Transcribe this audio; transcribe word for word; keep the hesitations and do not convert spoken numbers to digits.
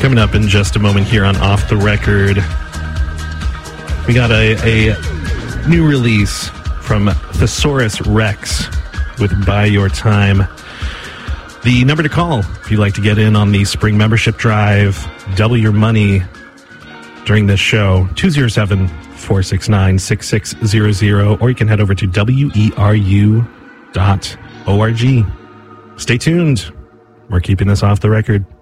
Coming up in just a moment here on Off the Record, we got a, a new release from Thesaurus Rex with Buy Your Time. The number to call if you'd like to get in on the spring membership drive, double your money during this show, two oh seven, four six nine, six six zero zero, or you can head over to W E R U dot org. Stay tuned. We're keeping this off the record.